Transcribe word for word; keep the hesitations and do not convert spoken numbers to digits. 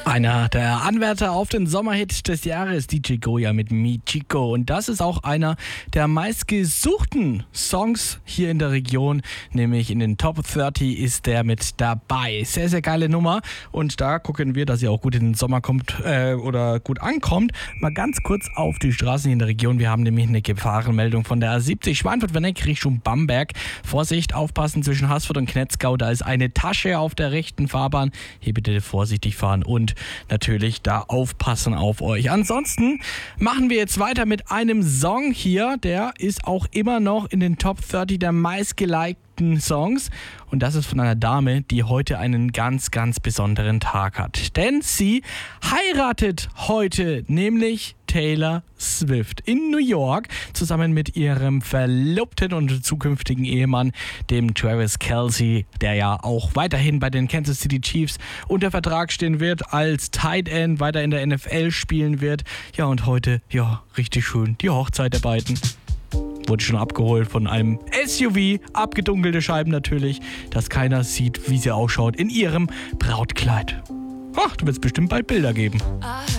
Einer der Anwärter auf den Sommerhit des Jahres, D J Goya mit Mi Chico. Und das ist auch einer der meistgesuchten Songs hier in der Region, nämlich in den Top dreißig ist der mit dabei. Sehr, sehr geile Nummer. Und da gucken wir, dass ihr auch gut in den Sommer kommt äh, oder gut ankommt. Mal ganz kurz auf die Straßen in der Region. Wir haben nämlich eine Gefahrenmeldung von der A siebzig Schweinfurt-Werneck Richtung Bamberg. Vorsicht, aufpassen zwischen Haßfurt und Knetzgau. Da ist eine Tasche auf der rechten Fahrbahn. Hier bitte vorsichtig fahren und natürlich da aufpassen auf euch. Ansonsten machen wir jetzt weiter mit einem Song hier, der ist auch immer noch in den Top dreißig der meistgelikten Songs und das ist von einer Dame, die heute einen ganz, ganz besonderen Tag hat. Denn sie heiratet heute, nämlich Taylor Swift in New York, zusammen mit ihrem Verlobten und zukünftigen Ehemann, dem Travis Kelce, der ja auch weiterhin bei den Kansas City Chiefs unter Vertrag stehen wird, als Tight End weiter in der N F L spielen wird. Ja, und heute, ja, richtig schön, die Hochzeit der beiden. Wurde schon abgeholt von einem S U V, abgedunkelte Scheiben natürlich, dass keiner sieht, wie sie ausschaut in ihrem Brautkleid. Ach, du wirst bestimmt bald Bilder geben.